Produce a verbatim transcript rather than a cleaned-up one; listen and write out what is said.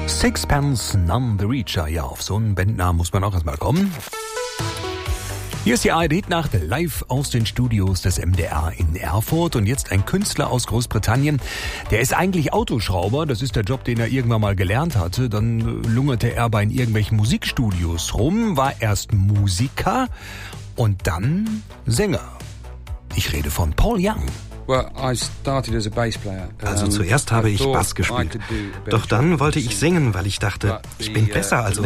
Sixpence None the Richer. Ja, auf so einen Bandnamen muss man auch erstmal kommen. Hier ist die A R D-Nacht live aus den Studios des M D R in Erfurt. Und jetzt ein Künstler aus Großbritannien. Der ist eigentlich Autoschrauber. Das ist der Job, den er irgendwann mal gelernt hatte. Dann lungerte er bei irgendwelchen Musikstudios rum, war erst Musiker und dann Sänger. Ich rede von Paul Young. Also zuerst habe ich Bass gespielt. Doch dann wollte ich singen, weil ich dachte, ich bin besser als